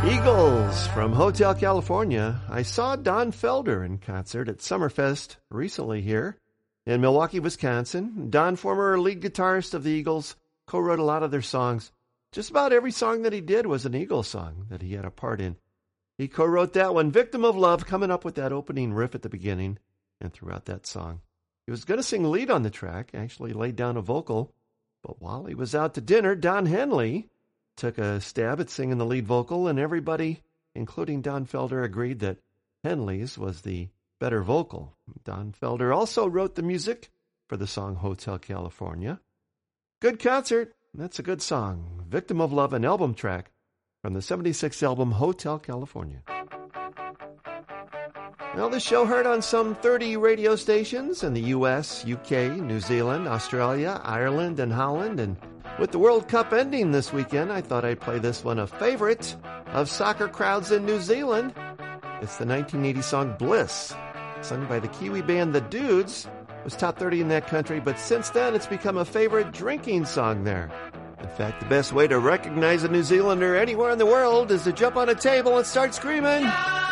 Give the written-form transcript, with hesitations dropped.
Eagles from Hotel California. I saw Don Felder in concert at Summerfest recently here in Milwaukee, Wisconsin. Don, former lead guitarist of the Eagles, co-wrote a lot of their songs. Just about every song that he did was an Eagles song that he had a part in. He co-wrote that one, Victim of Love, coming up with that opening riff at the beginning and throughout that song. He was going to sing lead on the track, actually laid down a vocal, but while he was out to dinner, Don Henley took a stab at singing the lead vocal, and everybody, including Don Felder, agreed that Henley's was the better vocal. Don Felder also wrote the music for the song Hotel California. Good concert. That's a good song. Victim of Love, an album track from the 76 album Hotel California. Well, this show heard on some 30 radio stations in the U.S., U.K., New Zealand, Australia, Ireland, and Holland. And with the World Cup ending this weekend, I thought I'd play this one, a favorite of soccer crowds in New Zealand. It's the 1980 song Bliss, sung by the Kiwi band The Dudes. It was top 30 in that country, but since then it's become a favorite drinking song there. In fact, the best way to recognize a New Zealander anywhere in the world is to jump on a table and start screaming,